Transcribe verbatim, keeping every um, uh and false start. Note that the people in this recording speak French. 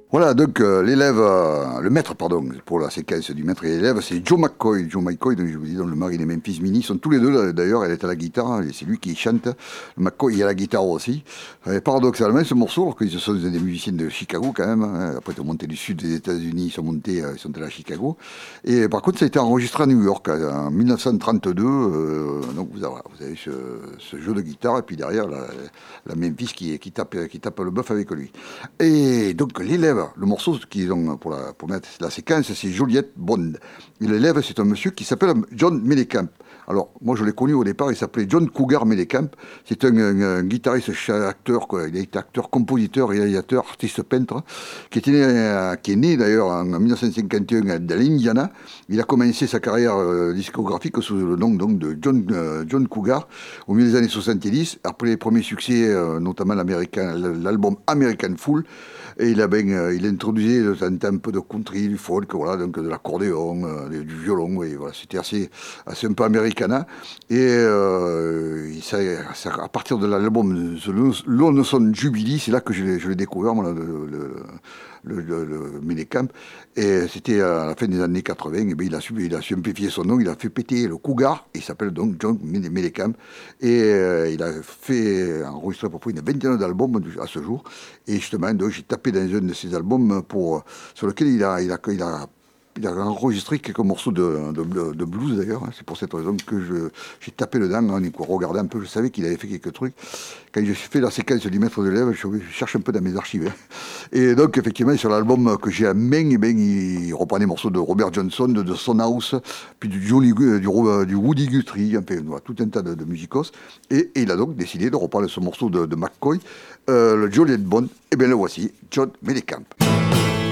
Voilà, donc euh, l'élève, euh, le maître, pardon, pour la séquence du maître et l'élève, c'est Joe McCoy. Joe McCoy, donc, je vous dis, dans le mari des Memphis Mini, ils sont tous les deux, là, d'ailleurs, elle est à la guitare, et c'est lui qui chante. McCoy, il est à la guitare aussi. Et paradoxalement, ce morceau, alors qu'ils sont des musiciens de Chicago quand même, hein, après ils sont montés du sud des États-Unis, ils sont montés, euh, ils sont allés à Chicago. Et par contre, ça a été enregistré à New York, hein, en mille neuf cent trente-deux. Euh, donc vous avez, vous avez ce, ce jeu de guitare, et puis derrière, la, la Memphis qui, qui, tape, qui tape le bœuf avec lui. Et donc l'élève, le morceau qu'ils ont pour, la, pour mettre la séquence, c'est Juliette Bond. Et l'élève, c'est un monsieur qui s'appelle John Mellencamp. Alors, moi, je l'ai connu au départ, il s'appelait John Cougar Mellencamp. C'est un, un, un guitariste, acteur, quoi. Il est acteur, compositeur, réalisateur, artiste peintre, qui, était né, qui est né d'ailleurs en mille neuf cent cinquante et un dans l'Indiana. Il a commencé sa carrière euh, discographique sous le nom donc, de John, euh, John Cougar au milieu des années soixante-dix. Après les premiers succès, euh, notamment l'album American Fool, et il a, ben, euh, il a introduit un peu de country, du folk, voilà, donc de l'accordéon, euh, du violon, oui, voilà, c'était assez, assez un peu américana. Et euh, ça, ça, à partir de l'album The Lonesome Jubilee, c'est là que je l'ai, je l'ai découvert, moi, le, le, le, le, le Mellencamp. Et c'était à la fin des années quatre-vingts, et ben, il, a su, il a simplifié son nom, il a fait péter le Cougar, il s'appelle donc John Mellencamp. Et euh, il a fait enregistrer à peu près une vingtaine d'albums à ce jour. Et justement, donc, j'ai tapé dans un de ses albums pour, sur lequel il a, il a, il a, il a enregistré quelques morceaux de, de, de blues d'ailleurs. C'est pour cette raison que je, j'ai tapé dedans, en regardant un peu. Je savais qu'il avait fait quelques trucs. Quand j'ai fait la séquence du maître de l'élève, je cherche un peu dans mes archives. Et donc, effectivement, sur l'album que j'ai à main, eh bien, il reprend des morceaux de Robert Johnson, de, de Son House, puis du, Johnny, du, du Woody Guthrie, enfin, voilà, tout un tas de, de musicos. Et, et il a donc décidé de reprendre ce morceau de, de McCoy, euh, le Juliette Bond. Et bien, le voici, John Mellencamp.